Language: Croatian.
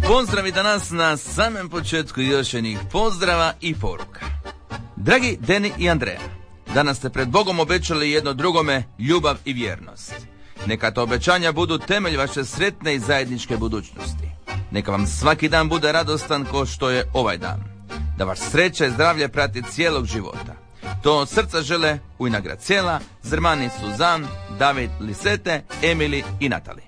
Pozdravi danas na samom početku još jednih pozdrava i poruka. Dragi Deni i Andreja, danas ste pred Bogom obećali jedno drugome ljubav i vjernost. Neka to obećanja budu temelj vaše sretne i zajedničke budućnosti. Neka vam svaki dan bude radostan ko što je ovaj dan. Da vas sreća i zdravlje prati cijelog života. To od srca žele Ujna Gracijela, Zrmani Suzan, David Lisete, Emili i Natali.